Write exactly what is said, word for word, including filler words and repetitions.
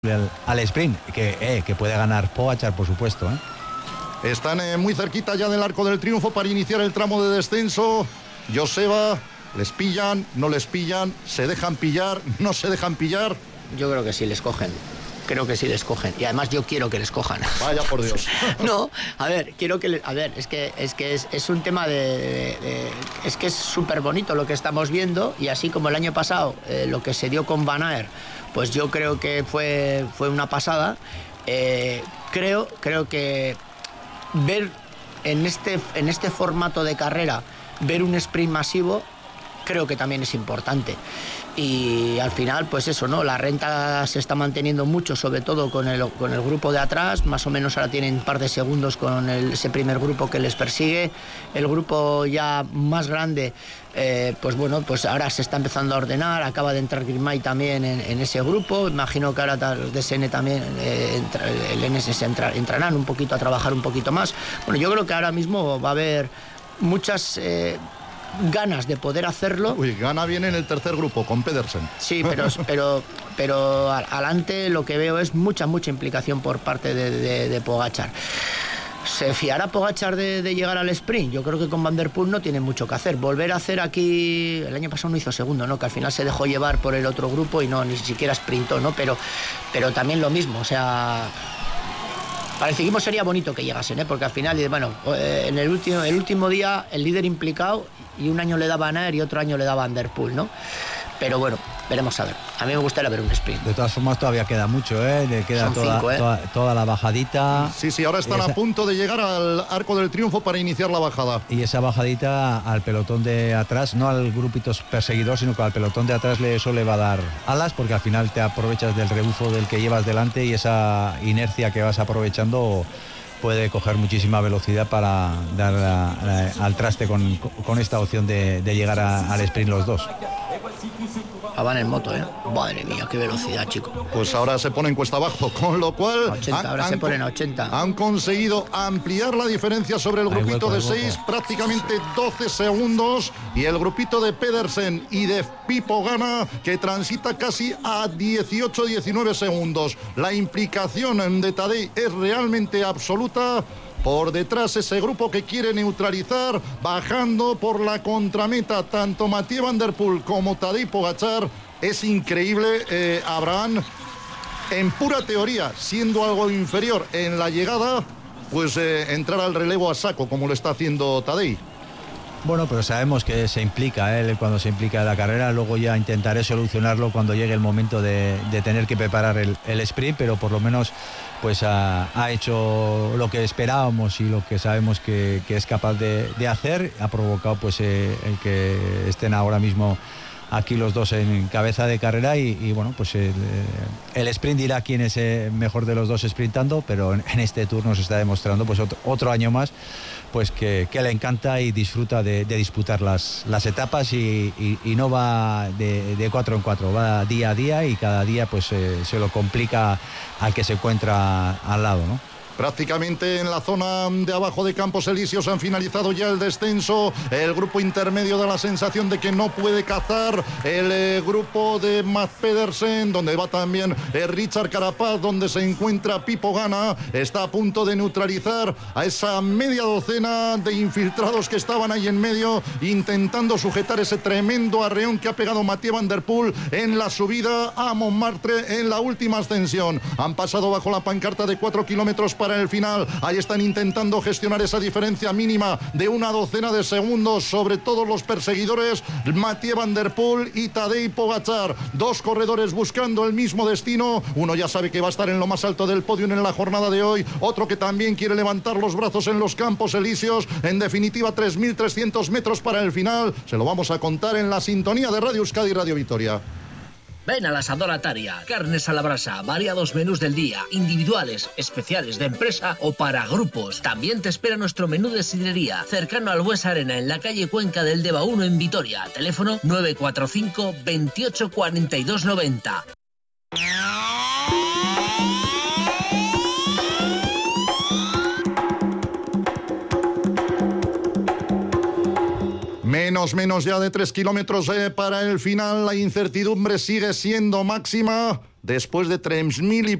al, al sprint, que, eh, que puede ganar Pogačar, por supuesto, ¿eh? Están eh, muy cerquita ya del Arco del Triunfo para iniciar el tramo de descenso. Joseba, les pillan, no les pillan, se dejan pillar, no se dejan pillar. Yo creo que sí les cogen. Creo que sí les cogen. Y además yo quiero que les cojan. Vaya por Dios. No, a ver, quiero que... Le, a ver, es que es, que es, es un tema de... de, de es que es súper bonito lo que estamos viendo. Y así como el año pasado, eh, lo que se dio con Van Aert, pues yo creo que fue, fue una pasada. Eh, creo, creo que ver en este, en este formato de carrera, ver un sprint masivo, creo que también es importante. Y al final, pues eso, ¿no? La renta se está manteniendo mucho, sobre todo con el, con el grupo de atrás. Más o menos ahora tienen un par de segundos con el, ese primer grupo que les persigue. El grupo ya más grande, eh, pues bueno, pues ahora se está empezando a ordenar. Acaba de entrar Girmay también en, en ese grupo. Imagino que ahora los de S N también, eh, entra, el N S S entra, entrarán un poquito a trabajar un poquito más. Bueno, yo creo que ahora mismo va a haber muchas... Eh, ganas de poder hacerlo. Uy, gana bien en el tercer grupo con Pedersen. Sí, pero pero pero adelante lo que veo es mucha mucha implicación por parte de, de, de Pogačar. ¿Se fiará Pogačar de, de llegar al sprint? Yo creo que con Van der Poel no tiene mucho que hacer. Volver a hacer aquí... El año pasado no hizo segundo, ¿no? Que al final se dejó llevar por el otro grupo y no, ni siquiera sprintó, ¿no? Pero, pero también lo mismo, o sea... Para el ciclismo sería bonito que llegasen, ¿eh? Porque al final, bueno, en el último, el último día el líder implicado y un año le da Van Aert y otro año le da Van der Poel, ¿no? Pero bueno, veremos a ver. A mí me gustaría ver un sprint. De todas formas todavía queda mucho, ¿eh? Le queda Son toda, cinco, ¿eh? toda, toda la bajadita. Sí, sí, ahora están esa... a punto de llegar al Arco del Triunfo para iniciar la bajada. Y esa bajadita al pelotón de atrás, no al grupito perseguidor, sino que al pelotón de atrás le, eso le va a dar alas, porque al final te aprovechas del rebufo del que llevas delante y esa inercia que vas aprovechando puede coger muchísima velocidad para dar a, a, al traste con, con esta opción de, de llegar a, al sprint los dos. Ah, van en moto, ¿eh? Madre mía, qué velocidad, chico. Pues ahora se ponen cuesta abajo, con lo cual... ochenta, han, ahora han, se ponen a ochenta. Han conseguido ampliar la diferencia sobre el grupito hueco, de seis, prácticamente doce segundos, y el grupito de Pedersen y de Pipo Gana, que transita casi a dieciocho diecinueve segundos. La implicación de Tadej es realmente absoluta. Por detrás ese grupo que quiere neutralizar, bajando por la contrameta tanto Mathieu Van der Poel como Tadej Pogačar. Es increíble, eh, Abraham, en pura teoría, siendo algo inferior en la llegada, pues eh, entrar al relevo a saco, como lo está haciendo Tadej. Bueno, pero sabemos que se implica, ¿eh? Cuando se implica en la carrera, luego ya intentaré solucionarlo cuando llegue el momento de, de tener que preparar el, el sprint, pero por lo menos pues ha, ha hecho lo que esperábamos y lo que sabemos que, que es capaz de, de hacer. Ha provocado pues eh, el que estén ahora mismo aquí los dos en cabeza de carrera y, y bueno, pues el, el sprint dirá quién es el mejor de los dos sprintando, pero en, en este turno se está demostrando pues otro, otro año más pues que, que le encanta y disfruta de, de disputar las, las etapas y, y, y no va de, de cuatro en cuatro, va día a día y cada día pues eh, se lo complica al que se encuentra al lado, ¿no? Prácticamente en la zona de abajo de Campos Elíseos han finalizado ya el descenso. El grupo intermedio da la sensación de que no puede cazar. El eh, grupo de Mads Pedersen, donde va también eh, Richard Carapaz, donde se encuentra Pipo Gana, está a punto de neutralizar a esa media docena de infiltrados que estaban ahí en medio, intentando sujetar ese tremendo arreón que ha pegado Mathieu Van der Poel en la subida a Montmartre en la última ascensión. Han pasado bajo la pancarta de cuatro kilómetros para el final. Ahí están intentando gestionar esa diferencia mínima de una docena de segundos sobre todos los perseguidores, Mathieu Van der Poel y Tadej Pogačar. Dos corredores buscando el mismo destino. Uno ya sabe que va a estar en lo más alto del podio en la jornada de hoy. Otro que también quiere levantar los brazos en los Campos Elíseos. En definitiva, tres mil trescientos metros para el final. Se lo vamos a contar en la sintonía de Radio Euskadi y Radio Vitoria. Ven al Asador Ataria, carnes a la brasa, variados menús del día, individuales, especiales de empresa o para grupos. También te espera nuestro menú de sidrería, cercano al Bues Arena, en la calle Cuenca del Deva uno en Vitoria. Teléfono nueve cuatro cinco, veintiocho cuarenta y dos noventa. Menos, menos ya de tres kilómetros eh, para el final. La incertidumbre sigue siendo máxima. después de tres mil y